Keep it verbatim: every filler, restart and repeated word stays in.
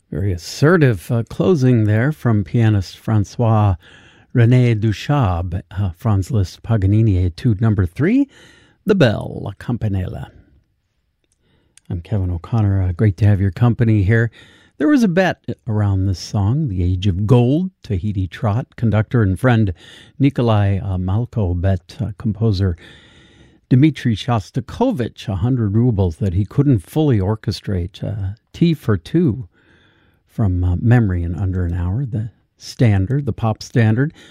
Very assertive uh, closing there from pianist Francois René Duchab, uh, Franz Liszt Paganini Etude Number Three, The Bell, La Campanella. I'm Kevin O'Connor. Uh, great to have your company here. There was a bet around this song, The Age of Gold. Tahiti Trot conductor and friend Nikolai uh, Malko bet uh, composer Dmitri Shostakovich a hundred rubles that he couldn't fully orchestrate uh, T for Two from uh, memory in under an hour, the standard, the pop standard.